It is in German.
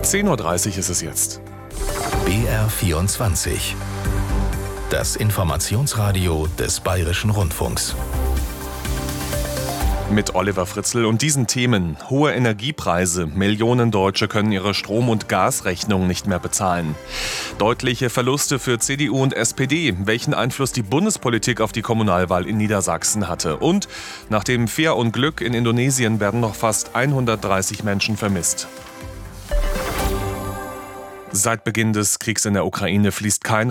10:30 Uhr ist es jetzt. BR24. Das Informationsradio des Bayerischen Rundfunks. Mit Oliver Fritzl und diesen Themen. Hohe Energiepreise. Millionen Deutsche können ihre Strom- und Gasrechnung nicht mehr bezahlen. Deutliche Verluste für CDU und SPD. Welchen Einfluss die Bundespolitik auf die Kommunalwahl in Niedersachsen hatte. Und nach dem Fährunglück in Indonesien werden noch fast 130 Menschen vermisst. Seit Beginn des Kriegs in der Ukraine fließt kein